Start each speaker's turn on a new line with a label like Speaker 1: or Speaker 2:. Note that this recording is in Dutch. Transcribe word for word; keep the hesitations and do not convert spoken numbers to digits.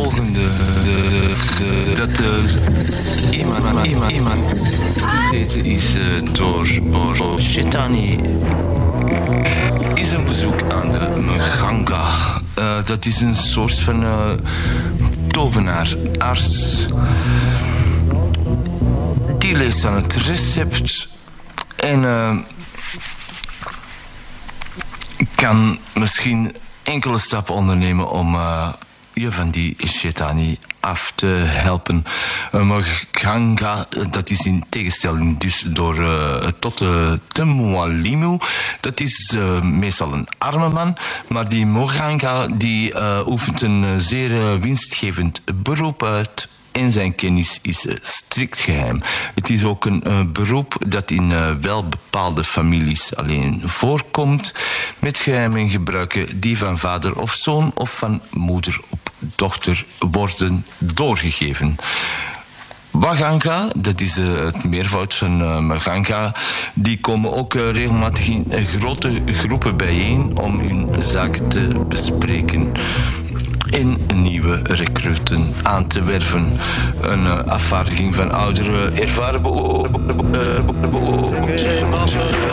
Speaker 1: volgende. De, de, de, dat uh, iemand, iemand, iemand gezeten is uh, door, door Shetani. Is een bezoek aan de Mganga. Uh, dat is een soort van uh, tovenaar, arts. Die leest aan het recept en uh, kan misschien enkele stappen ondernemen om uh, je van die Shetani af te helpen. Uh, Mganga, dat is in tegenstelling dus door, uh, tot de uh, Mwalimu. Dat is uh, meestal een arme man, maar die Mganga die uh, oefent een uh, zeer uh, winstgevend beroep uit. En zijn kennis is uh, strikt geheim. Het is ook een uh, beroep dat in uh, wel bepaalde families alleen voorkomt, met geheimen gebruiken die van vader of zoon of van moeder op dochter worden doorgegeven. Waganga, dat is uh, het meervoud van uh, Mganga, die komen ook uh, regelmatig in uh, grote groepen bijeen om hun zaken te bespreken en nieuwe recruten aan te werven. Een uh, afvaardiging van oudere, ervaren beoordelen.